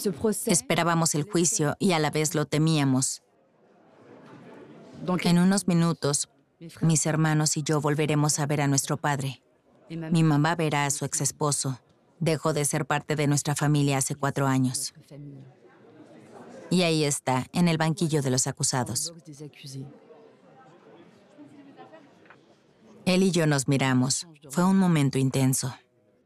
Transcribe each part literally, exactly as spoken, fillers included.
Esperábamos el juicio y a la vez lo temíamos. En unos minutos, mis hermanos y yo volveremos a ver a nuestro padre. Mi mamá verá a su exesposo. Dejó de ser parte de nuestra familia hace cuatro años. Y ahí está, en el banquillo de los acusados. Él y yo nos miramos. Fue un momento intenso.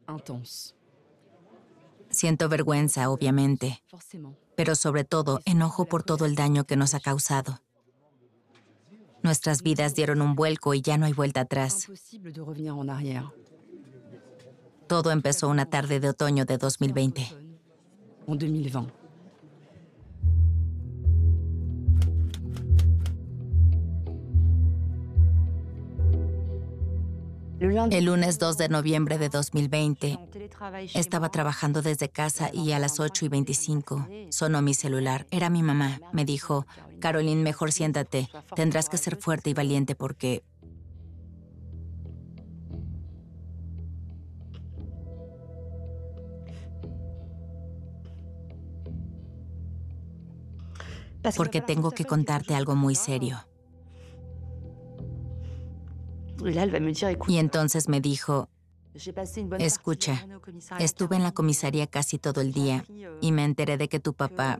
Siento vergüenza, obviamente, pero sobre todo enojo por todo el daño que nos ha causado. Nuestras vidas dieron un vuelco y ya no hay vuelta atrás. Todo empezó una tarde de otoño de dos mil veinte. El lunes dos de noviembre de dos mil veinte, estaba trabajando desde casa y a las ocho y veinticinco sonó mi celular. Era mi mamá. Me dijo, Caroline, mejor siéntate. Tendrás que ser fuerte y valiente porque... Porque tengo que contarte algo muy serio. Y entonces me dijo, escucha, estuve en la comisaría casi todo el día y me enteré de que tu papá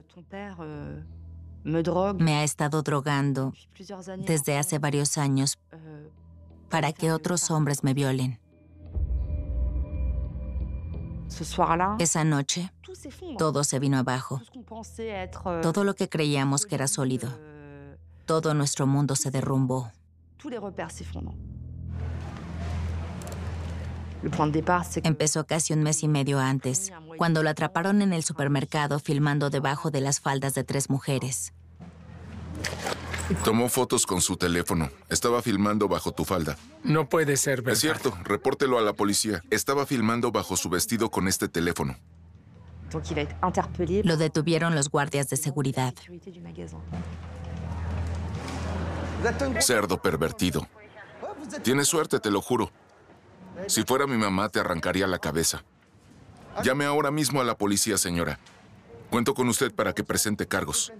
me ha estado drogando desde hace varios años para que otros hombres me violen. Esa noche, todo se vino abajo. Todo lo que creíamos que era sólido. Todo nuestro mundo se derrumbó. Empezó casi un mes y medio antes, cuando lo atraparon en el supermercado filmando debajo de las faldas de tres mujeres. Tomó fotos con su teléfono. Estaba filmando bajo tu falda. No puede ser verdad. Es cierto, repórtelo a la policía. Estaba filmando bajo su vestido con este teléfono. Lo detuvieron los guardias de seguridad. Cerdo pervertido. Tienes suerte, te lo juro. Si fuera mi mamá, te arrancaría la cabeza. Llame ahora mismo a la policía, señora. Cuento con usted para que presente cargos.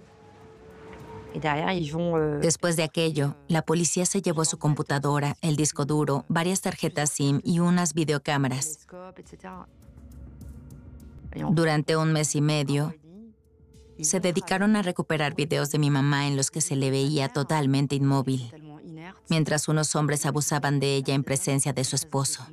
Después de aquello, la policía se llevó su computadora, el disco duro, varias tarjetas SIM y unas videocámaras. Durante un mes y medio, se dedicaron a recuperar videos de mi mamá en los que se le veía totalmente inmóvil, mientras unos hombres abusaban de ella en presencia de su esposo.